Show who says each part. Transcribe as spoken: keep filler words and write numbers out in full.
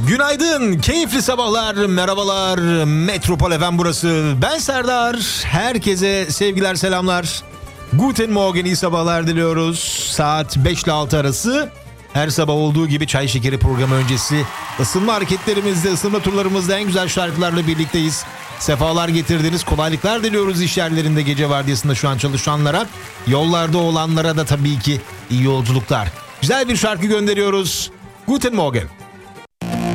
Speaker 1: Günaydın, keyifli sabahlar, merhabalar. Metropol F M burası. Ben Serdar. Herkese sevgiler, selamlar. Guten Morgen, iyi sabahlar diliyoruz. Saat beş ile altı arası. Her sabah olduğu gibi çay şekeri programı öncesi ısınma hareketlerimizde, ısınma turlarımızda en güzel şarkılarla birlikteyiz. Sefalar getirdiniz, kolaylıklar diliyoruz iş yerlerinde, gece vardiyasında şu an çalışanlara. Yollarda olanlara da tabii ki iyi yolculuklar. Güzel bir şarkı gönderiyoruz. Guten Morgen.